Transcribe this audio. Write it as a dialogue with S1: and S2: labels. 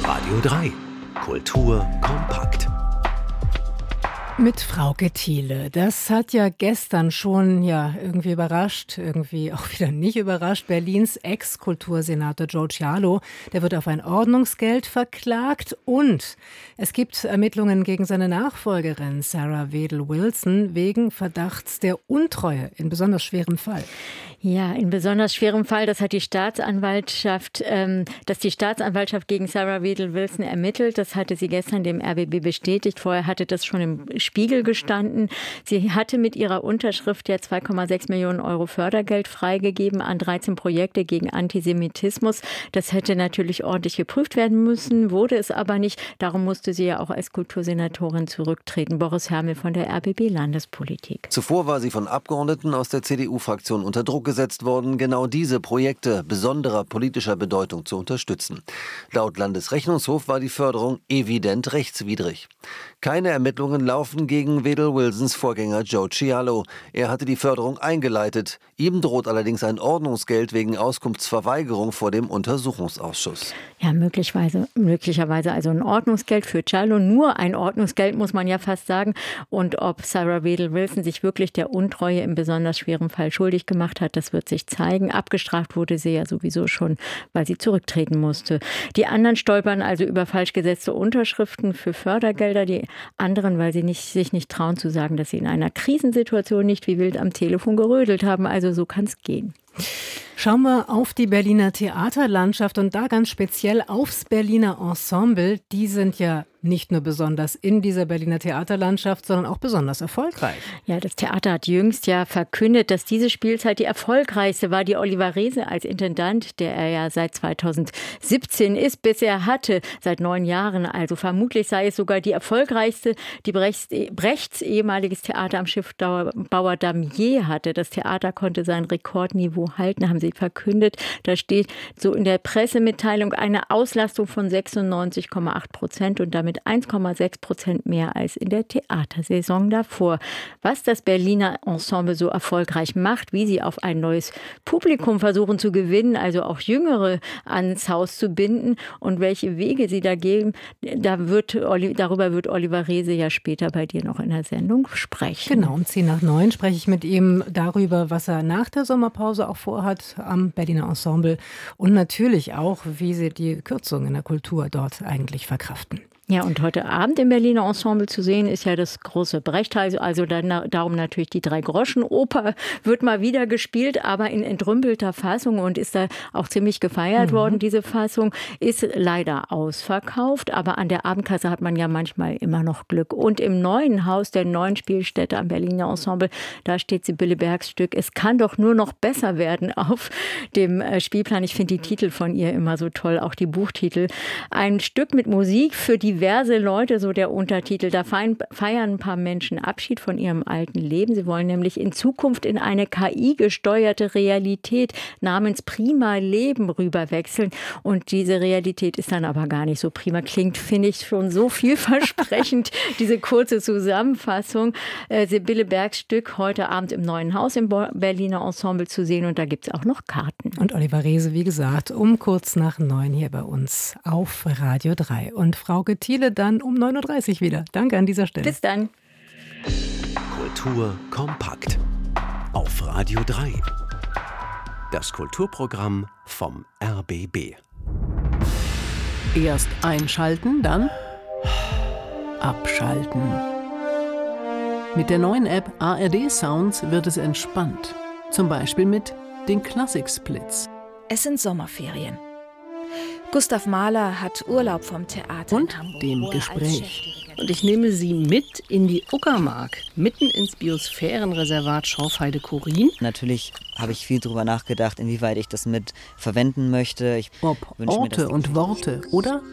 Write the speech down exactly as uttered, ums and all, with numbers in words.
S1: Radio drei. Kultur kompakt.
S2: Mit Frauke Thiele. Das hat ja gestern schon ja irgendwie überrascht, irgendwie auch wieder nicht überrascht. Berlins Ex-Kultursenator Joe Cialo, der wird auf ein Ordnungsgeld verklagt und es gibt Ermittlungen gegen seine Nachfolgerin Sarah Wedel-Wilson wegen Verdachts der Untreue in besonders schwerem Fall.
S3: Ja, in besonders schwerem Fall, das hat die Staatsanwaltschaft, ähm, dass die Staatsanwaltschaft gegen Sarah Wedel-Wilson ermittelt. Das hatte sie gestern dem R B B bestätigt. Vorher hatte das schon im Spiegel gestanden. Sie hatte mit ihrer Unterschrift ja zwei Komma sechs Millionen Euro Fördergeld freigegeben an dreizehn Projekte gegen Antisemitismus. Das hätte natürlich ordentlich geprüft werden müssen, wurde es aber nicht. Darum musste sie ja auch als Kultursenatorin zurücktreten. Boris Hermel von der R B B Landespolitik.
S4: Zuvor war sie von Abgeordneten aus der C D U-Fraktion unter Druck gesetzt worden, genau diese Projekte besonderer politischer Bedeutung zu unterstützen. Laut Landesrechnungshof war die Förderung evident rechtswidrig. Keine Ermittlungen laufen gegen Wedel-Wilsons Vorgänger Joe Cialo. Er hatte die Förderung eingeleitet. Ihm droht allerdings ein Ordnungsgeld wegen Auskunftsverweigerung vor dem Untersuchungsausschuss.
S3: Ja, möglicherweise, möglicherweise also ein Ordnungsgeld für Cialo. Nur ein Ordnungsgeld, muss man ja fast sagen. Und ob Sarah Wedel-Wilson sich wirklich der Untreue im besonders schweren Fall schuldig gemacht hat, das wird sich zeigen. Abgestraft wurde sie ja sowieso schon, weil sie zurücktreten musste. Die anderen stolpern also über falsch gesetzte Unterschriften für Fördergelder. Die anderen, weil sie nicht, sich nicht trauen zu sagen, dass sie in einer Krisensituation nicht wie wild am Telefon gerödelt haben. Also so kann es gehen.
S2: Schauen wir auf die Berliner Theaterlandschaft und da ganz speziell aufs Berliner Ensemble. Die sind ja nicht nur besonders in dieser Berliner Theaterlandschaft, sondern auch besonders erfolgreich.
S3: Ja, das Theater hat jüngst ja verkündet, dass diese Spielzeit die erfolgreichste war, die Oliver Reese als Intendant, der er ja seit zweitausendsiebzehn ist, bisher hatte, seit neun Jahren. Also vermutlich sei es sogar die erfolgreichste, die Brechts, Brechts ehemaliges Theater am Schiffbauerdamm je hatte. Das Theater konnte sein Rekordniveau halten, haben sie verkündet. Da steht so in der Pressemitteilung eine Auslastung von sechsundneunzig Komma acht Prozent und damit eins Komma sechs Prozent mehr als in der Theatersaison davor. Was das Berliner Ensemble so erfolgreich macht, wie sie auf ein neues Publikum versuchen zu gewinnen, also auch Jüngere ans Haus zu binden und welche Wege sie da gehen, da wird, darüber wird Oliver Reese ja später bei dir noch in der Sendung sprechen.
S2: Genau, um zehn nach neun spreche ich mit ihm darüber, was er nach der Sommerpause auch vorhat am Berliner Ensemble und natürlich auch, wie sie die Kürzungen in der Kultur dort eigentlich verkraften.
S3: Ja, und heute Abend im Berliner Ensemble zu sehen ist ja das große Brecht-Haus. Also dann darum natürlich die Drei-Groschen-Oper wird mal wieder gespielt, aber in entrümpelter Fassung und ist da auch ziemlich gefeiert mhm. worden. Diese Fassung ist leider ausverkauft, aber an der Abendkasse hat man ja manchmal immer noch Glück. Und im neuen Haus der neuen Spielstätte am Berliner Ensemble, da steht Sibylle Bergs Stück Es kann doch nur noch besser werden auf dem Spielplan. Ich finde die Titel von ihr immer so toll, auch die Buchtitel. Ein Stück mit Musik für die diverse Leute, so der Untertitel. Da feiern ein paar Menschen Abschied von ihrem alten Leben. Sie wollen nämlich in Zukunft in eine K I-gesteuerte Realität namens Prima Leben rüberwechseln. Und diese Realität ist dann aber gar nicht so prima. Klingt, finde ich, schon so vielversprechend, diese kurze Zusammenfassung. Äh, Sibylle Bergs Stück heute Abend im Neuen Haus im Berliner Ensemble zu sehen. Und da gibt es auch noch Karten.
S2: Und Oliver Reese, wie gesagt, um kurz nach neun hier bei uns auf Radio drei. Und Frauke Thiele dann um neun Uhr dreißig wieder. Danke an dieser Stelle.
S3: Bis dann.
S1: Kultur kompakt. Auf Radio drei. Das Kulturprogramm vom R B B.
S5: Erst einschalten, dann abschalten. Mit der neuen App A R D Sounds wird es entspannt. Zum Beispiel mit den Klassik-Splits.
S6: Es sind Sommerferien. Gustav Mahler hat Urlaub vom Theater
S5: und
S6: in Hamburg,
S5: dem Gespräch.
S7: Und ich nehme Sie mit in die Uckermark, mitten ins Biosphärenreservat Schorfheide-Chorin.
S8: Natürlich habe ich viel darüber nachgedacht, inwieweit ich das mit verwenden möchte. Ich
S5: Ob Orte und Worte oder